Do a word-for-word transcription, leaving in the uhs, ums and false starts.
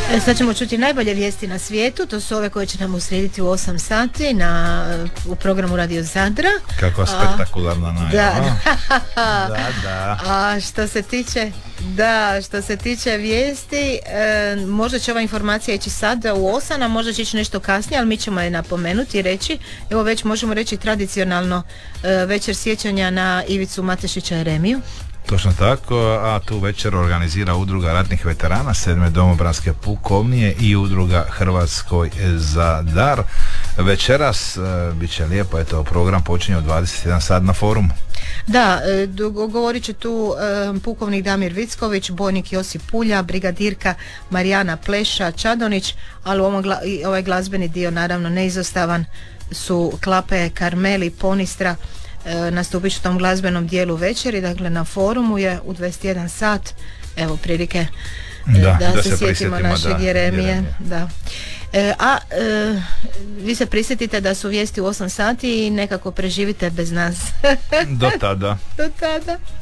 E, sad ćemo čuti najbolje vijesti na svijetu, to su ove koje će nam uslijediti u osam sati na, u programu Radio Zadra. Kakva spektakularna najava. Da, da, da. A što se tiče da, što se tiče vijesti, e, možda će ova informacija ići sada u osam, a možda će ići nešto kasnije, ali mi ćemo je napomenuti i reći, evo već možemo reći tradicionalno e, večer sjećanja na Ivicu Matešića Jeremiju. Točno tako, a tu večer organizira Udruga ratnih veterana sedme domobranske pukovnije i Udruga Hrvatskoj za dar. Večeras e, bit će lijepo, eto, program počinje u dvadeset jedan sat na forumu. Da, e, govorit će tu e, pukovnik Damir Vicković, bojnik Josip Pulja, brigadirka Marijana Pleša Čadonić, ali ovom gla, ovaj glazbeni dio naravno neizostavan su Klape Karmeli Ponistra. E, nastupit ću u tom glazbenom dijelu večeri, dakle na forumu je u dvadeset jedan sat, evo prilike da, da, da se, se sjetimo našeg da, Jeremije, Jeremije. Da. E, a e, vi se prisjetite da su vijesti u osam sati i nekako preživite bez nas. Do tada. Do tada.